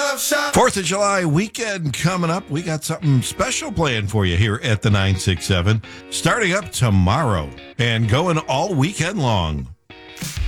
4th of July weekend coming up. We got something special planned for you here at the 967. Starting up tomorrow and going all weekend long.